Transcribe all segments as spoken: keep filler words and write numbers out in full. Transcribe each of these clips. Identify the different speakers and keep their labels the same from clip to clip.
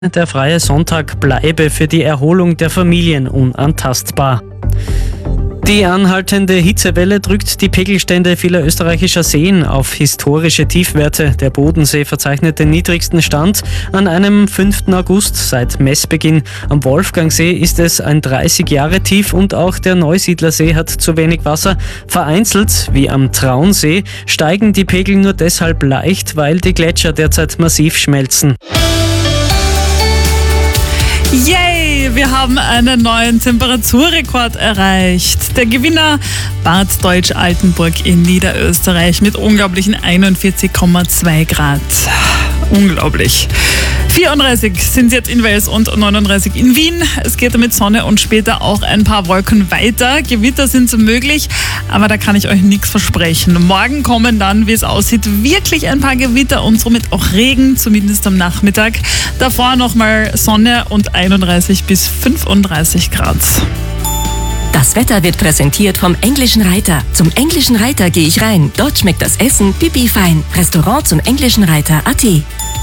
Speaker 1: Der freie Sonntag bleibe für die Erholung der Familien unantastbar. Die anhaltende Hitzewelle drückt die Pegelstände vieler österreichischer Seen auf historische Tiefwerte. Der Bodensee verzeichnet den niedrigsten Stand an einem fünften August seit Messbeginn. Am Wolfgangsee ist es ein dreißig Jahre Tief und auch der Neusiedlersee hat zu wenig Wasser. Vereinzelt, wie am Traunsee, steigen die Pegel nur deshalb leicht, weil die Gletscher derzeit massiv schmelzen.
Speaker 2: Yay! Wir haben einen neuen Temperaturrekord erreicht. Der Gewinner Bad Deutsch-Altenburg in Niederösterreich mit unglaublichen einundvierzig Komma zwei Grad. Unglaublich. vierunddreißig sind es jetzt in Wels und neununddreißig in Wien. Es geht mit Sonne und später auch ein paar Wolken weiter. Gewitter sind so möglich, aber da kann ich euch nichts versprechen. Morgen kommen dann, wie es aussieht, wirklich ein paar Gewitter und somit auch Regen, zumindest am Nachmittag. Davor nochmal Sonne und einunddreißig bis fünfunddreißig Grad.
Speaker 3: Das Wetter wird präsentiert vom Englischen Reiter. Zum Englischen Reiter gehe ich rein. Dort schmeckt das Essen pipi fein. Restaurant zum Englischen Reiter Punkt at.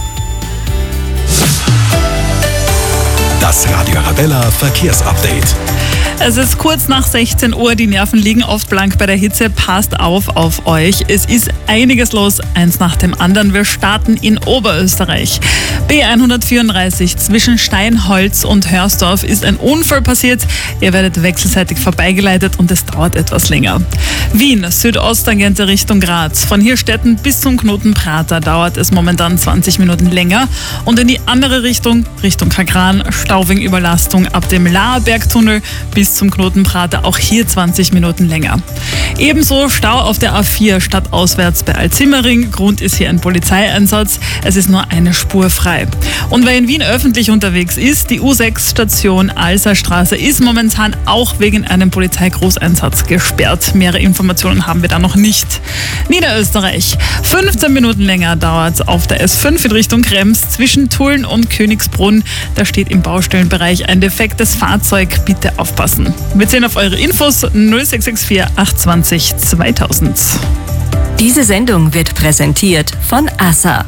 Speaker 4: Das Radio Arabella Verkehrsupdate.
Speaker 2: Es ist kurz nach sechzehn Uhr, die Nerven liegen oft blank bei der Hitze. Passt auf auf euch. Es ist einiges los, eins nach dem anderen. Wir starten in Oberösterreich. B hundertvierunddreißig zwischen Steinholz und Hörsdorf ist ein Unfall passiert. Ihr werdet wechselseitig vorbeigeleitet und es dauert etwas länger. Wien, Südosttangente Richtung Graz. Von Hirstetten bis zum Knoten Prater dauert es momentan zwanzig Minuten länger. Und in die andere Richtung, Richtung Kagran, Stauving-Überlastung ab dem Laerbergtunnel bis zum Knoten Prater, auch hier zwanzig Minuten länger. Ebenso Stau auf der A vier stadtauswärts bei Altsimmering. Grund ist hier ein Polizeieinsatz. Es ist nur eine Spur frei. Und wer in Wien öffentlich unterwegs ist, die U sechs Station Alserstraße ist momentan auch wegen einem Polizeigroßeinsatz gesperrt. Mehrere Informationen haben wir da noch nicht. Niederösterreich. fünfzehn Minuten länger dauert es auf der S fünf in Richtung Krems zwischen Tulln und Königsbrunn. Da steht im Baustellenbereich ein defektes Fahrzeug. Bitte aufpassen. Wir zählen auf eure Infos null sechs sechs vier acht zwei null zweitausend.
Speaker 3: Diese Sendung wird präsentiert von Assa.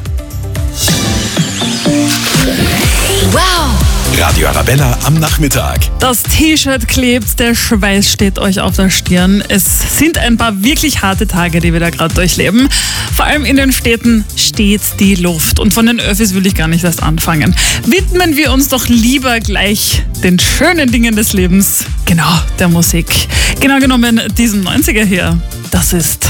Speaker 4: Wow! Radio Arabella am Nachmittag.
Speaker 2: Das T-Shirt klebt, der Schweiß steht euch auf der Stirn. Es sind ein paar wirklich harte Tage, die wir da gerade durchleben. Vor allem in den Städten steht die Luft. Und von den Öffis will ich gar nicht erst anfangen. Widmen wir uns doch lieber gleich den schönen Dingen des Lebens. Genau, der Musik. Genau genommen diesen neunziger hier. Das ist